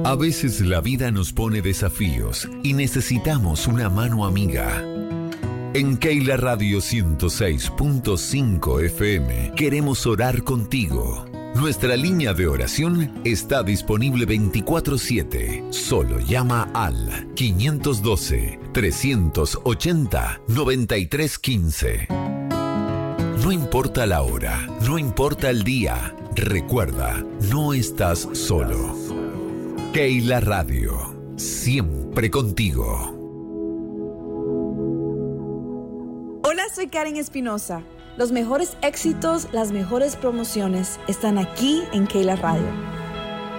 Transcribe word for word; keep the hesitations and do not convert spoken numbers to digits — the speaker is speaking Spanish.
A veces la vida nos pone desafíos y necesitamos una mano amiga. En Keila Radio ciento seis punto cinco F M queremos orar contigo. Nuestra línea de oración está disponible veinticuatro siete. Solo llama al quinientos doce, trescientos ochenta, noventa y tres quince. No importa la hora, no importa el día, recuerda, no estás solo. Keila Radio, siempre contigo. Hola, soy Karen Espinosa. Los mejores éxitos, las mejores promociones están aquí en Keila Radio.